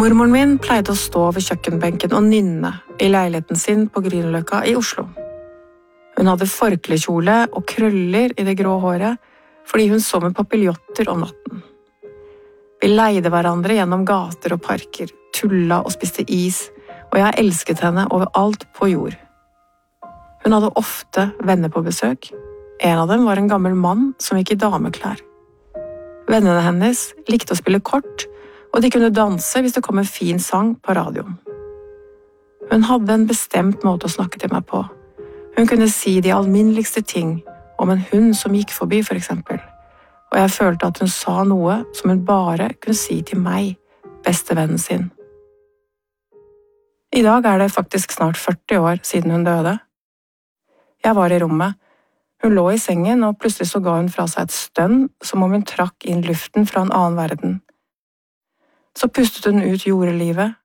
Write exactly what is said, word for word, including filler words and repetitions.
Mormoren min pleide å stå ved kjøkkenbenken og nynne i leiligheten sin på Grünerløkka i Oslo. Hun hadde forklekjole og krøller i det grå håret, fordi hun så med papiljotter om natten. Vi leide hverandre gjennom gater og parker, tulla og spiste is, og jeg elsket henne overalt på jord. Hun hadde ofte venner på besøk. En av dem var en gammel mann som gikk i dameklær. Vennene hennes likte å spille kort, og de kunne danse hvis det kom en fin sang på radioen. Hun hadde en bestemt måte å snakke til meg på. Hun kunne si de alminneligste ting om en hund som gikk forbi, for eksempel, og jeg følte at hun sa noe som hun bare kunne si til meg, bestevennen sin. I dag er det faktisk snart førti år siden hun døde. Jeg var i rommet. Hun lå i sengen, og plutselig så ga hun fra seg et stønn, som om hun trakk inn luften fra en annen verden. Så pustet hun ut jordelivet,